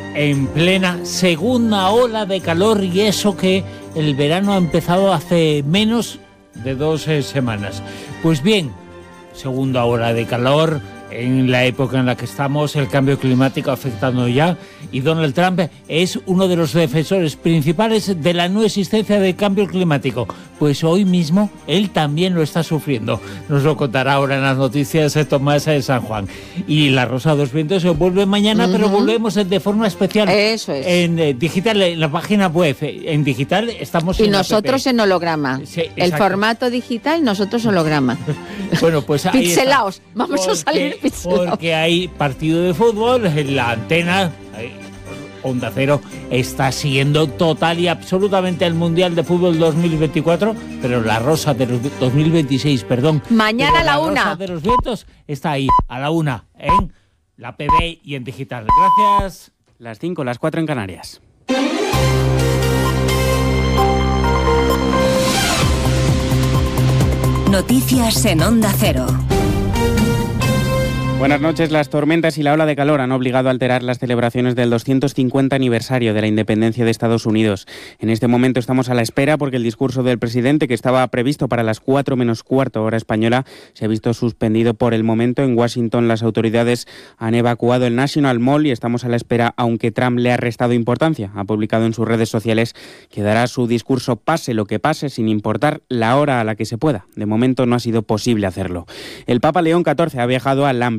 en plena segunda ola de calor, y eso que el verano ha empezado hace menos de 2 semanas. Pues bien, segunda ola de calor en la época en la que estamos, el cambio climático afectando ya, y Donald Trump es uno de los defensores principales de la no existencia del cambio climático. Pues hoy mismo él también lo está sufriendo. Nos lo contará ahora en las noticias Tomás de San Juan. Y La Rosa de los Vientos se vuelve mañana, pero volvemos de forma especial. Eso es. En digital, en la página web. En digital estamos y en nosotros en holograma. Sí, el formato digital, nosotros holograma. Bueno, pues ahí pixelaos. Vamos a salir pixelaos. Porque hay partido de fútbol, en la antena, Onda Cero está siguiendo total y absolutamente el Mundial de Fútbol 2024, pero La Rosa de los 2026, perdón. Mañana a la 1. La Rosa de los Vientos está ahí, a la 1, en la PB y en digital. Gracias. Las 5, las 4 en Canarias. Noticias en Onda Cero. Buenas noches. Las tormentas y la ola de calor han obligado a alterar las celebraciones del 250 aniversario de la independencia de Estados Unidos. En este momento estamos a la espera porque el discurso del presidente, que estaba previsto para las 4 menos cuarto hora española, se ha visto suspendido por el momento. En Washington las autoridades han evacuado el National Mall y estamos a la espera, aunque Trump le ha restado importancia. Ha publicado en sus redes sociales que dará su discurso pase lo que pase, sin importar la hora a la que se pueda. De momento no ha sido posible hacerlo. El Papa León XIV ha viajado a Lampedusa,